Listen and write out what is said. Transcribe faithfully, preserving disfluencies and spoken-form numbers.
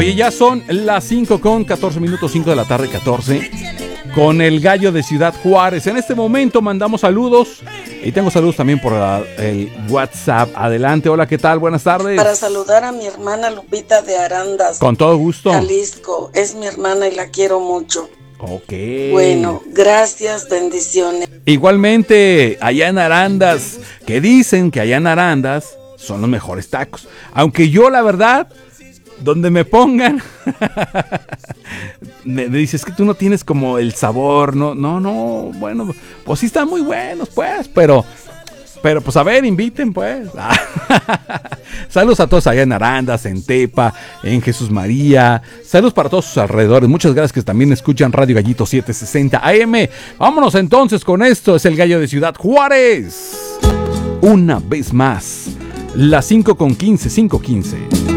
Oye, ya son las cinco con catorce minutos, cinco de la tarde, catorce, con el gallo de Ciudad Juárez. En este momento mandamos saludos y tengo saludos también por la, el WhatsApp. Adelante, hola, ¿qué tal? Buenas tardes. Para saludar a mi hermana Lupita de Arandas. Con todo gusto. Jalisco, es mi hermana y la quiero mucho. Ok. Bueno, gracias, bendiciones. Igualmente, allá en Arandas, que dicen que allá en Arandas son los mejores tacos. Aunque yo, la verdad, donde me pongan, me dices que tú no tienes como el sabor, no, no, no, bueno, pues sí están muy buenos, pues, pero, pero pues a ver, inviten, pues. Saludos a todos allá en Arandas, en Tepa, en Jesús María. Saludos para todos sus alrededores. Muchas gracias que también escuchan Radio Gallito setecientos sesenta A M. Vámonos entonces con esto. Es el gallo de Ciudad Juárez. Una vez más. Las cinco con quince, cinco quince.